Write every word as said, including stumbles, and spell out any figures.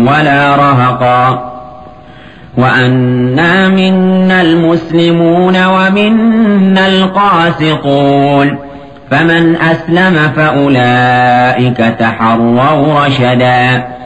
ولا رهقا وأنا منا المسلمون ومنا القاسطون فمن أسلم فأولئك تحروا رشدا